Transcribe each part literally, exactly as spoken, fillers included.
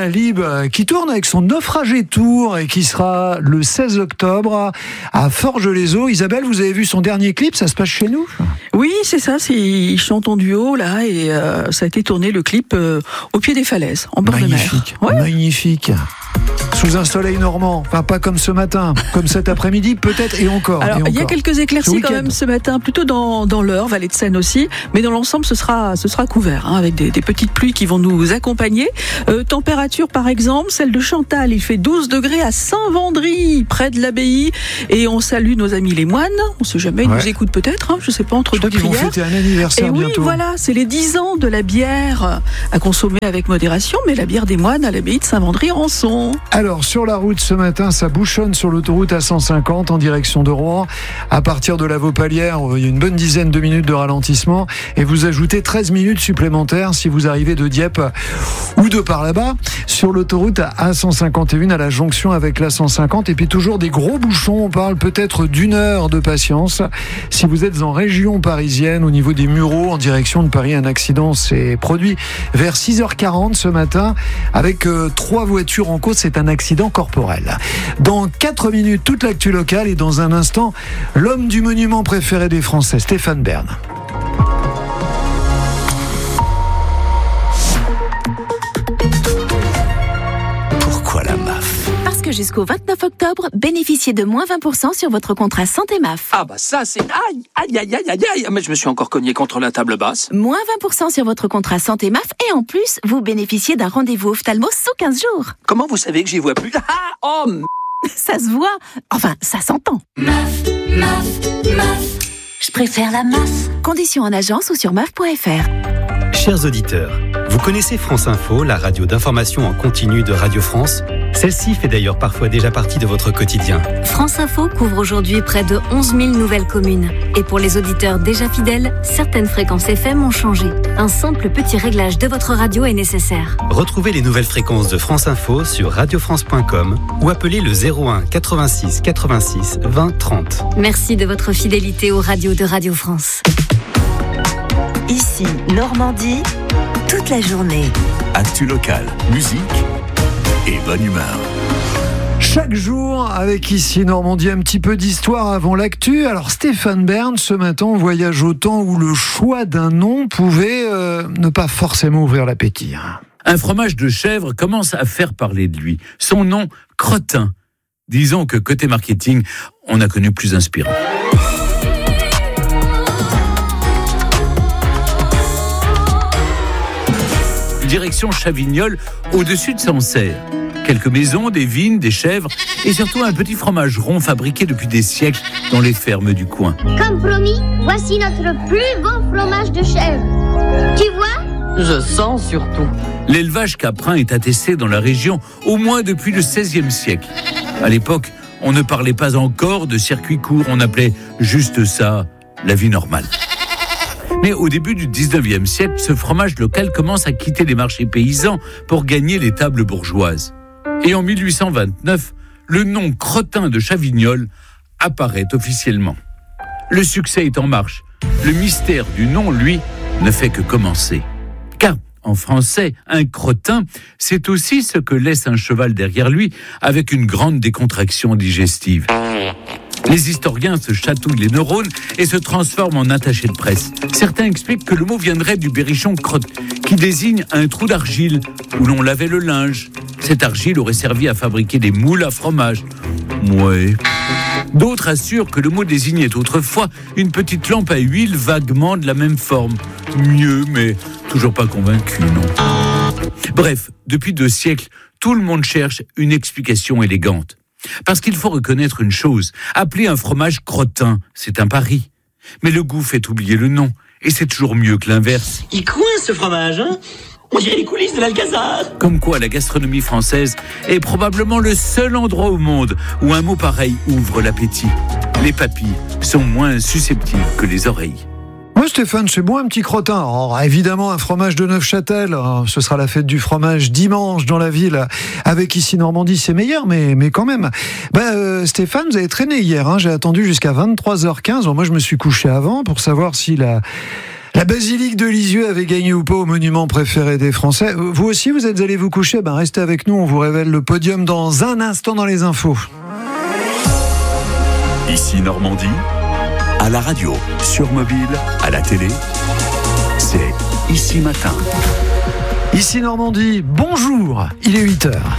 Isabelle Lib qui tourne avec son Naufragé Tour et qui sera le seize octobre à Forges-les-Eaux. Isabelle, vous avez vu son dernier clip, ça se passe chez nous ? Oui, c'est ça, c'est, ils chantent en duo là et euh, ça a été tourné le clip euh, au pied des falaises, en bord magnifique, de mer. Ouais. Magnifique. Sous un soleil normand, enfin pas comme ce matin, comme cet après-midi peut-être et encore. Alors et il y a encore. quelques éclaircies quand même ce matin, plutôt dans, dans l'Eure, Vallée de Seine aussi, mais dans l'ensemble ce sera, ce sera couvert hein, avec des, des petites pluies qui vont nous accompagner. Euh, température par exemple, celle de Chantal, il fait douze degrés à Saint-Vendry, près de l'abbaye, et on salue nos amis les moines, on sait jamais, ils ouais. nous écoutent peut-être, hein, je sais pas, entre je deux prières. Ils vont fêter un anniversaire et oui, bientôt. Voilà, c'est les dix ans de la bière à consommer avec modération, mais la bière des moines à l'abbaye de Saint-Vendry-Rançon. Alors sur la route ce matin, ça bouchonne sur l'autoroute A cent cinquante en direction de Rouen. À partir de la Vaupalière, il y a une bonne dizaine de minutes de ralentissement et vous ajoutez treize minutes supplémentaires si vous arrivez de Dieppe ou de par là-bas sur l'autoroute A cent cinquante et un à la jonction avec l'A cent cinquante. Et puis toujours des gros bouchons, on parle peut-être d'une heure de patience. Si vous êtes en région parisienne, au niveau des Mureaux, en direction de Paris, un accident s'est produit vers six heures quarante ce matin avec euh, trois voitures en cause. C'est un accident corporel. Dans quatre minutes, toute l'actu locale et dans un instant, l'homme du monument préféré des Français, Stéphane Bern. Pourquoi la M A F ? Parce que jusqu'au vingt-neuf octobre, bénéficiez de moins vingt pour cent sur votre contrat santé M A F. Ah bah ça c'est... Aïe, aïe, aïe, aïe, aïe, aïe. Mais je me suis encore cogné contre la table basse. Moins vingt pour cent sur votre contrat santé M A F et en plus, vous bénéficiez d'un rendez-vous ophtalmo sous quinze jours. Comment vous savez que j'y vois plus ? Ah, oh m... Ça se voit. Enfin, ça s'entend. M A F, M A F, M A F. Je préfère la M A F. Conditions en agence ou sur M A F point F R. Chers auditeurs, vous connaissez France Info, la radio d'information en continu de Radio France ? Celle-ci fait d'ailleurs parfois déjà partie de votre quotidien. France Info couvre aujourd'hui près de onze mille nouvelles communes. Et pour les auditeurs déjà fidèles, certaines fréquences F M ont changé. Un simple petit réglage de votre radio est nécessaire. Retrouvez les nouvelles fréquences de France Info sur radio france point com ou appelez le zéro un quatre-vingt-six quatre-vingt-six vingt trente. Merci de votre fidélité aux radios de Radio France. Ici, Normandie, toute la journée. Actu locale, musique et bonne humeur. Chaque jour, avec ici Normandie, un petit peu d'histoire avant l'actu. Alors Stéphane Bern, ce matin, on voyage au temps où le choix d'un nom pouvait euh, ne pas forcément ouvrir l'appétit. Un fromage de chèvre commence à faire parler de lui. Son nom, Crottin. Disons que côté marketing, on a connu plus inspirant. Direction Chavignols, au-dessus de Sancerre. Quelques maisons, des vignes, des chèvres et surtout un petit fromage rond fabriqué depuis des siècles dans les fermes du coin. Comme promis, voici notre plus beau fromage de chèvre. Tu vois ? Je sens surtout. L'élevage caprin est attesté dans la région au moins depuis le seizième siècle. À l'époque, on ne parlait pas encore de circuit court, on appelait juste ça la vie normale. Mais au début du dix-neuvième siècle, ce fromage local commence à quitter les marchés paysans pour gagner les tables bourgeoises. Et en mille huit cent vingt-neuf, le nom Crottin de Chavignols apparaît officiellement. Le succès est en marche. Le mystère du nom, lui, ne fait que commencer. Car, en français, un crottin, c'est aussi ce que laisse un cheval derrière lui avec une grande décontraction digestive. Les historiens se chatouillent les neurones et se transforment en attachés de presse. Certains expliquent que le mot viendrait du berrichon crotte, qui désigne un trou d'argile où l'on lavait le linge. Cette argile aurait servi à fabriquer des moules à fromage. Ouais. D'autres assurent que le mot désignait autrefois une petite lampe à huile vaguement de la même forme. Mieux, mais toujours pas convaincu, non. Bref, depuis deux siècles, tout le monde cherche une explication élégante. Parce qu'il faut reconnaître une chose, appeler un fromage crottin, c'est un pari. Mais le goût fait oublier le nom, et c'est toujours mieux que l'inverse. Il coince ce fromage, hein ? On dirait les coulisses de l'Alcazar. Comme quoi la gastronomie française est probablement le seul endroit au monde où un mot pareil ouvre l'appétit. Les papilles sont moins susceptibles que les oreilles. Moi, Stéphane, c'est bon un petit crottin. Alors, évidemment, un fromage de Neufchâtel. Ce sera la fête du fromage dimanche dans la ville. Avec ici Normandie, c'est meilleur, mais, mais quand même. Ben, euh, Stéphane, vous avez traîné hier. Hein. J'ai attendu jusqu'à vingt-trois heures quinze. Alors, moi, je me suis couché avant pour savoir si la... La basilique de Lisieux avait gagné ou pas au monument préféré des Français. Vous aussi, vous êtes allés vous coucher? Ben, restez avec nous, on vous révèle le podium dans un instant dans les infos. Ici Normandie, à la radio, sur mobile, à la télé, c'est Ici Matin. Ici Normandie, bonjour, il est huit heures.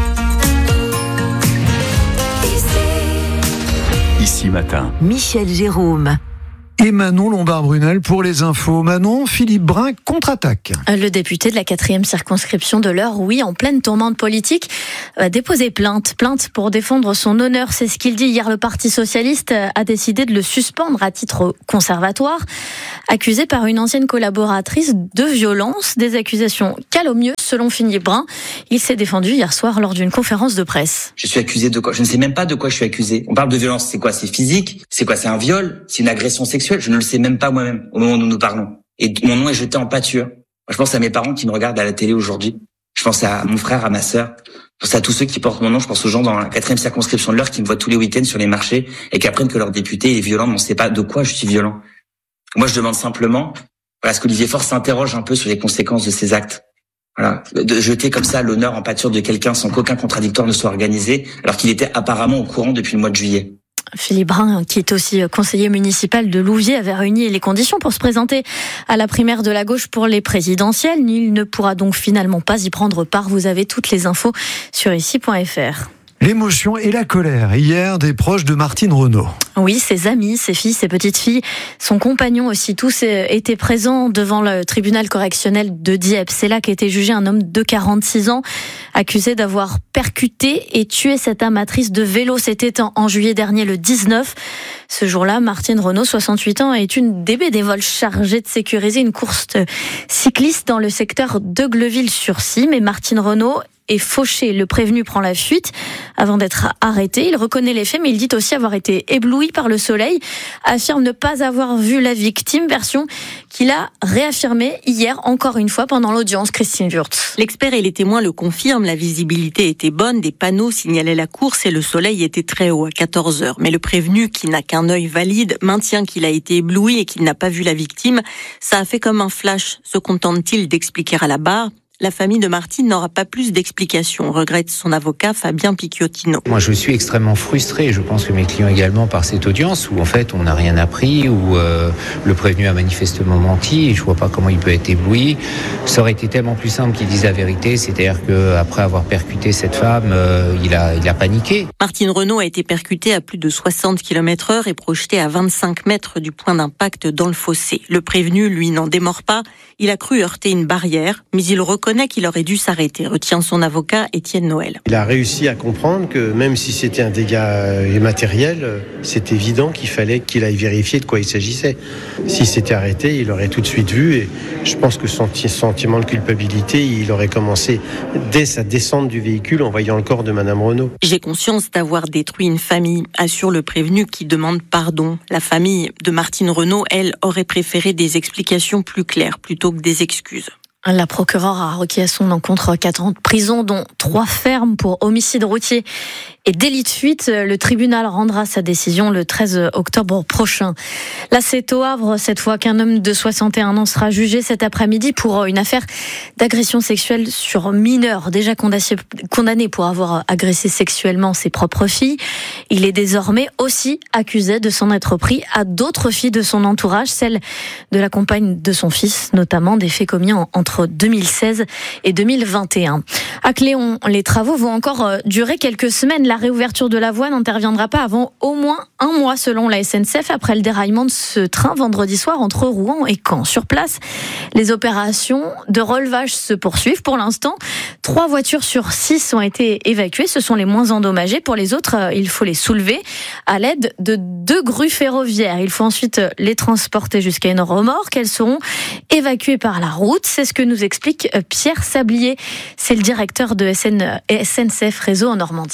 Ici Matin. Michel Jérôme. Et Manon Lombard-Brunel pour les infos. Manon, Philippe Brun contre-attaque. Le député de la quatrième circonscription de l'Eure, oui, en pleine tourmente politique, a déposé plainte. Plainte pour défendre son honneur, c'est ce qu'il dit. Hier, le Parti socialiste a décidé de le suspendre à titre conservatoire, accusé par une ancienne collaboratrice de violence. Des accusations calomnieuses, selon Philippe Brun. Il s'est défendu hier soir lors d'une conférence de presse. Je suis accusé de quoi? Je ne sais même pas de quoi je suis accusé. On parle de violence, c'est quoi? C'est physique? C'est quoi? C'est un viol? C'est une agression sexuelle? Je ne le sais même pas moi-même au moment où nous nous parlons. Et mon nom est jeté en pâture. Moi, je pense à mes parents qui me regardent à la télé aujourd'hui. Je pense à mon frère, à ma sœur. Je pense à tous ceux qui portent mon nom. Je pense aux gens dans la quatrième circonscription de l'Eure qui me voient tous les week-ends sur les marchés et qui apprennent que leur député est violent, mais on ne sait pas de quoi je suis violent. Moi, je demande simplement, voilà, ce qu'Olivier Faure s'interroge un peu sur les conséquences de ses actes. Voilà, de jeter comme ça l'honneur en pâture de quelqu'un sans qu'aucun contradictoire ne soit organisé, alors qu'il était apparemment au courant depuis le mois de juillet. Philippe Brun, qui est aussi conseiller municipal de Louviers, avait réuni les conditions pour se présenter à la primaire de la gauche pour les présidentielles. Il ne pourra donc finalement pas y prendre part. Vous avez toutes les infos sur ici point f r. L'émotion et la colère. Hier, des proches de Martine Renaud. Oui, ses amis, ses filles, ses petites filles, son compagnon aussi, tous étaient présents devant le tribunal correctionnel de Dieppe. C'est là qu'a été jugé un homme de quarante-six ans, accusé d'avoir percuté et tué cette amatrice de vélo. C'était en, en juillet dernier, le dix-neuf. Ce jour-là, Martine Renaud, soixante-huit ans, est une des bénévoles chargée de sécuriser une course cycliste dans le secteur de Gleville-sur-Scie. Mais Martine Renaud est fauché. Le prévenu prend la fuite avant d'être arrêté. Il reconnaît les faits, mais il dit aussi avoir été ébloui par le soleil, affirme ne pas avoir vu la victime, version qu'il a réaffirmée hier encore une fois pendant l'audience. Christine Wurtz. L'expert et les témoins le confirment, la visibilité était bonne, des panneaux signalaient la course et le soleil était très haut à quatorze heures. Mais le prévenu, qui n'a qu'un œil valide, maintient qu'il a été ébloui et qu'il n'a pas vu la victime. Ça a fait comme un flash, se contente-t-il d'expliquer à la barre. La famille de Martine n'aura pas plus d'explications, regrette son avocat Fabien Picciotino. Moi, je suis extrêmement frustré, je pense que mes clients également, par cette audience où en fait on n'a rien appris, où euh, le prévenu a manifestement menti, et je vois pas comment il peut être ébloui. Ça aurait été tellement plus simple qu'il dise la vérité, c'est-à-dire qu'après avoir percuté cette femme, euh, il a, il a paniqué. Martine Renaud a été percutée à plus de soixante kilomètres heure et projetée à vingt-cinq mètres du point d'impact dans le fossé. Le prévenu, lui, n'en démord pas. Il a cru heurter une barrière, mais il reconnaît qu'il aurait dû s'arrêter, retient son avocat Étienne Noël. Il a réussi à comprendre que même si c'était un dégât immatériel, c'est évident qu'il fallait qu'il aille vérifier de quoi il s'agissait. S'il s'était arrêté, il aurait tout de suite vu et je pense que son sentiment de culpabilité, il aurait commencé dès sa descente du véhicule en voyant le corps de Madame Renaud. J'ai conscience d'avoir détruit une famille, assure le prévenu qui demande pardon. La famille de Martine Renaud, elle, aurait préféré des explications plus claires plutôt que des excuses. La procureure a requis à son encontre quatre ans de prison, dont trois fermes pour homicide routier et délit de fuite. Le tribunal rendra sa décision le treize octobre prochain. Là, c'est au Havre, cette fois, qu'un homme de soixante et un ans sera jugé cet après-midi pour une affaire d'agression sexuelle sur mineur, déjà condamné pour avoir agressé sexuellement ses propres filles. Il est désormais aussi accusé de s'en être pris à d'autres filles de son entourage, celle de la compagne de son fils, notamment, des faits commis entre deux mille seize et deux mille vingt et un. À Cléon, les travaux vont encore durer quelques semaines. La réouverture de la voie n'interviendra pas avant au moins un mois selon la S N C F, après le déraillement de ce train vendredi soir entre Rouen et Caen. Sur place, les opérations de relevage se poursuivent. Pour l'instant, trois voitures sur six ont été évacuées. Ce sont les moins endommagées. Pour les autres, il faut les soulever à l'aide de deux grues ferroviaires. Il faut ensuite les transporter jusqu'à une remorque. Elles seront évacuées par la route. C'est ce que nous explique Pierre Sablier. C'est le directeur de S N C F Réseau en Normandie. La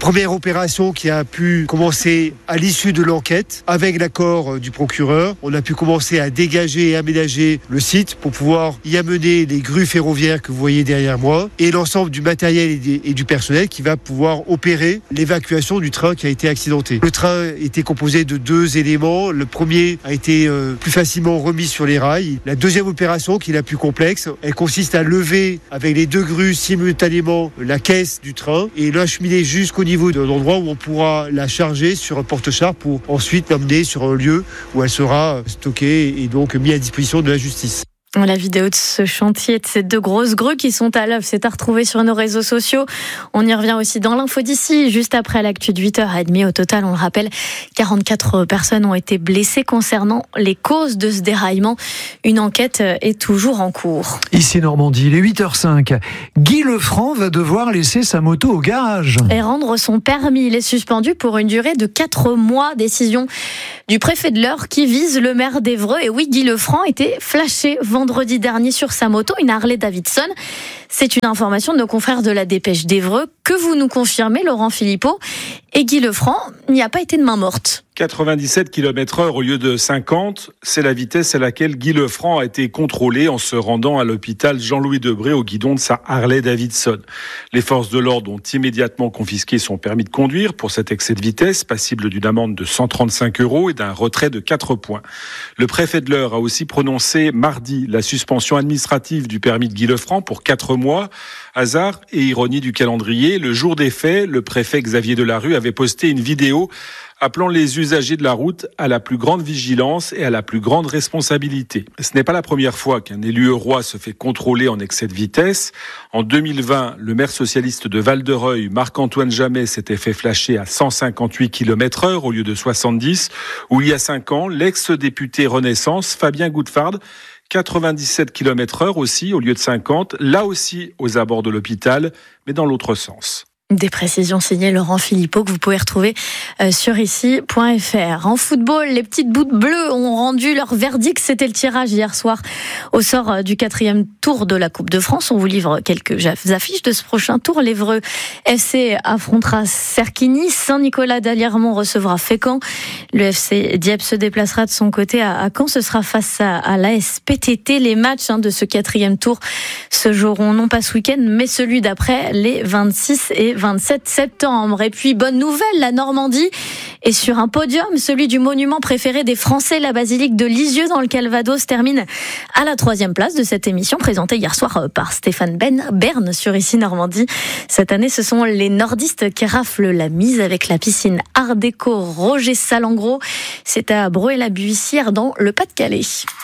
première opération qui a pu commencer à l'issue de l'enquête avec l'accord du procureur. On a pu commencer à dégager et aménager le site pour pouvoir y amener les grues ferroviaires que vous voyez derrière moi et l'ensemble du matériel et, des, et du personnel qui va pouvoir opérer l'évacuation du train qui a été accidenté. Le train était composé de deux éléments. Le premier a été euh, plus facilement remis sur les rails. La deuxième opération, qui est la plus complexe, elle consiste à lever avec les deux grues simultanément la caisse du train et l'acheminer jusqu'au niveau de l'endroit où on pourra la charger sur un porte-char pour ensuite l'emmener sur un lieu où elle sera stockée et donc mise à disposition de la justice. La vidéo de ce chantier, de ces deux grosses grues qui sont à l'œuvre, c'est à retrouver sur nos réseaux sociaux. On y revient aussi dans l'info d'ici, juste après l'actu de huit heures trente. Au total, on le rappelle, quarante-quatre personnes ont été blessées concernant les causes de ce déraillement. Une enquête est toujours en cours. Ici Normandie, il est huit heures cinq. Guy Lefranc va devoir laisser sa moto au garage. Et rendre son permis. Il est suspendu pour une durée de quatre mois. Décision du préfet de l'Eure qui vise le maire d'Évreux. Et oui, Guy Lefranc était flashé vendredi dernier sur sa moto, une Harley Davidson. C'est une information de nos confrères de la Dépêche d'Évreux que vous nous confirmez, Laurent Philippot. Et Guy Lefranc n'y a pas été de main morte. quatre-vingt-dix-sept kilomètres heure au lieu de cinquante, c'est la vitesse à laquelle Guy Lefranc a été contrôlé en se rendant à l'hôpital Jean-Louis Debré au guidon de sa Harley Davidson. Les forces de l'ordre ont immédiatement confisqué son permis de conduire pour cet excès de vitesse, passible d'une amende de cent trente-cinq euros et d'un retrait de quatre points. Le préfet de l'Eure a aussi prononcé mardi la suspension administrative du permis de Guy Lefranc pour quatre mois. Hasard et ironie du calendrier, le jour des faits, le préfet Xavier Delarue avait posté une vidéo appelant les usagers de la route à la plus grande vigilance et à la plus grande responsabilité. Ce n'est pas la première fois qu'un élu eurois se fait contrôler en excès de vitesse. En deux mille vingt, le maire socialiste de Val-de-Reuil, Marc-Antoine Jamet, s'était fait flasher à cent cinquante-huit kilomètres heure au lieu de soixante-dix. Ou il y a cinq ans, l'ex-député Renaissance, Fabien Goudfard, quatre-vingt-dix-sept kilomètres heure aussi au lieu de cinquante, là aussi aux abords de l'hôpital, mais dans l'autre sens. Des précisions signées Laurent Philippot que vous pouvez retrouver sur ici point f r. En football, les petites boules bleues ont rendu leur verdict. C'était le tirage hier soir au sort du quatrième tour de la Coupe de France. On vous livre quelques affiches de ce prochain tour. L'Évreux F C affrontera Serquigny. Saint-Nicolas d'Alliermont recevra Fécamp. Le F C Dieppe se déplacera de son côté à Caen. Ce sera face à, à l'A S P T T. Les matchs hein, de ce quatrième tour se joueront non pas ce week-end, mais celui d'après, les vingt-six et vingt-sept septembre. Et puis, bonne nouvelle, la Normandie est sur un podium, celui du monument préféré des Français, la basilique de Lisieux dans le Calvados, termine à la troisième place de cette émission présentée hier soir par Stéphane Ben Bern sur ici Normandie. Cette année, ce sont les nordistes qui raflent la mise avec la piscine Art Déco Roger Salengro. C'est à Bruay-la-Buissière dans le Pas-de-Calais.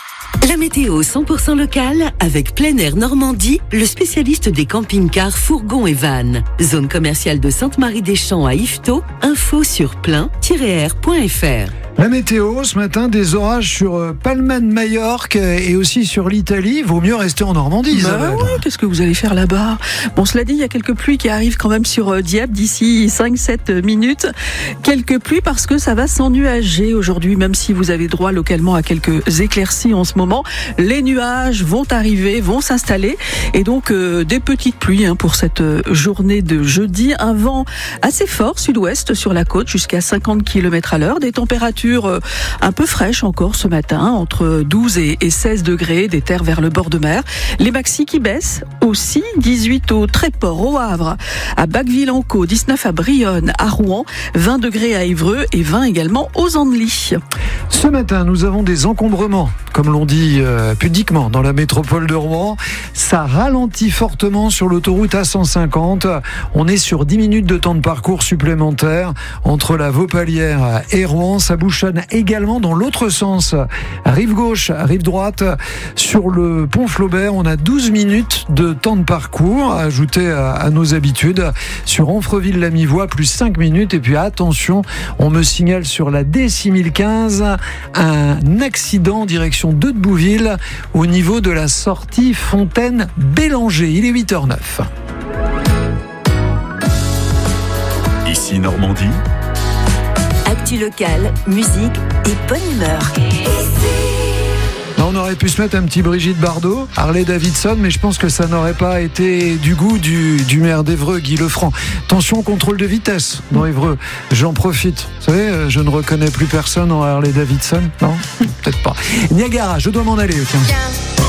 La météo cent pour cent locale avec Plein Air Normandie, le spécialiste des camping-cars, fourgons et vannes. Zone commerciale de Sainte-Marie-des-Champs à Yvetot. Info sur plein tiret air point f r. La météo, ce matin, des orages sur Palma de Majorque et aussi sur l'Italie. Vaut mieux rester en Normandie, bah oui, qu'est-ce que vous allez faire là-bas? Bon, cela dit, il y a quelques pluies qui arrivent quand même sur Dieppe d'ici cinq sept minutes. Quelques pluies parce que ça va s'ennuager aujourd'hui, même si vous avez droit localement à quelques éclaircies en ce moment. Les nuages vont arriver, vont s'installer. Et donc, euh, des petites pluies hein, pour cette journée de jeudi. Un vent assez fort, sud-ouest sur la côte, jusqu'à cinquante kilomètres à l'heure. Des températures un peu fraîche encore ce matin, entre douze et seize degrés, des terres vers le bord de mer. Les maxis qui baissent aussi, dix-huit au Tréport, au Havre, à Bacqueville-en-Caux, dix-neuf à Brionne, à Rouen, vingt degrés à Évreux et vingt également aux Andelys. Ce matin, nous avons des encombrements, comme l'on dit euh, pudiquement, dans la métropole de Rouen. Ça ralentit fortement sur l'autoroute A cent cinquante. On est sur dix minutes de temps de parcours supplémentaire entre la Vaupalière et Rouen. Ça bouchonne également dans l'autre sens, rive gauche, rive droite. Sur le pont Flaubert, on a douze minutes de temps de parcours ajouté à, à nos habitudes. Sur Amfreville-la-Mivoie, plus cinq minutes. Et puis attention, on me signale sur la D six mille quinze un accident direction de Bouville au niveau de la sortie Fontaine-Bélanger. Il est huit heures neuf. Ici Normandie. Actu locale, musique et bonne humeur. Dans on aurait pu se mettre un petit Brigitte Bardot, Harley Davidson, mais je pense que ça n'aurait pas été du goût du, du maire d'Évreux, Guy Lefranc. Attention, contrôle de vitesse dans Évreux. J'en profite. Vous savez, je ne reconnais plus personne en Harley Davidson. Non, peut-être pas. Niagara, je dois m'en aller. Tiens.